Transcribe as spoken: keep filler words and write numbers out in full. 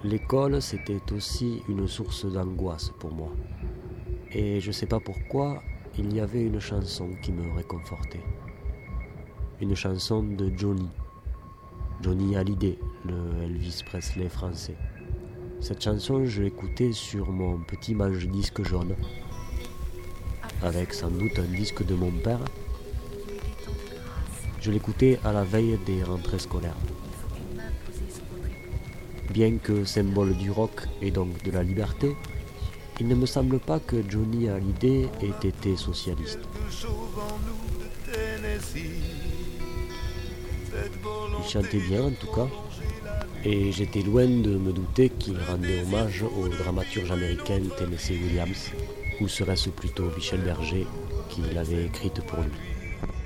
L'école, c'était aussi une source d'angoisse pour moi. Et je ne sais pas pourquoi, il y avait une chanson qui me réconfortait. Une chanson de Johnny. Johnny Hallyday, le Elvis Presley français. Cette chanson, je l'écoutais sur mon petit manche-disque jaune, avec sans doute un disque de mon père. Je l'écoutais à la veille des rentrées scolaires. Bien que symbole du rock et donc de la liberté, il ne me semble pas que Johnny Hallyday ait été socialiste. Il chantait bien en tout cas, et j'étais loin de me douter qu'il rendait hommage au dramaturge américain Tennessee Williams, ou serait-ce plutôt Michel Berger qui l'avait écrite pour lui.